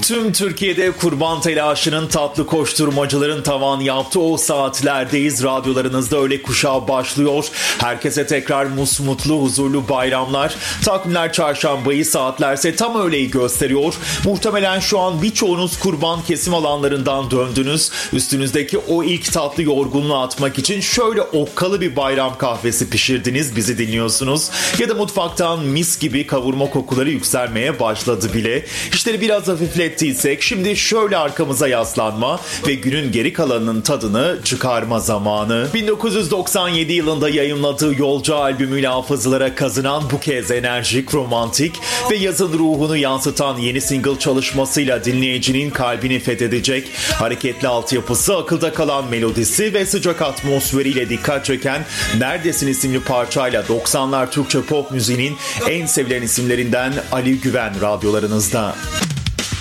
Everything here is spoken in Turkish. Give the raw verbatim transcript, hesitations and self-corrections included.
Tüm Türkiye'de kurban telaşının, tatlı koşturmacaların tavan yaptığı o saatlerdeyiz. Radyolarınızda öğle kuşağı başlıyor. Herkese tekrar musmutlu, huzurlu bayramlar. Takvimler çarşambayı, saatlerse tam öğleyi gösteriyor. Muhtemelen şu an birçoğunuz kurban kesim alanlarından döndünüz. Üstünüzdeki o ilk tatlı yorgunluğu atmak için şöyle okkalı bir bayram kahvesi pişirdiniz, bizi dinliyorsunuz. Ya da mutfaktan mis gibi kavurma kokuları yükselmeye başladı bile. İşleri biraz hafiflettiysek şimdi şöyle arkamıza yaslanma ve günün geri kalanının tadını çıkarma zamanı. bin dokuz yüz doksan yedi yılında yayımladığı Yolcu albümüyle hafızalara kazınan, bu kez enerjik, romantik ve yazın ruhunu yansıtan yeni single çalışmasıyla dinleyicinin kalbini fethedecek. Hareketli altyapısı, akılda kalan melodisi ve sıcak atmosferiyle dikkat çeken Neredesin isimli parçayla doksanlar Türkçe pop müziğinin en sevilen isimlerinden Ali Güven radyolarınızda.